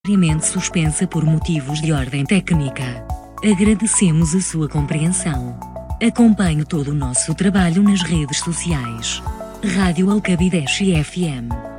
temporariamente suspensa por motivos de ordem técnica. Agradecemos a sua compreensão. Acompanhe todo o nosso trabalho nas redes sociais. Rádio Alcabideche FM.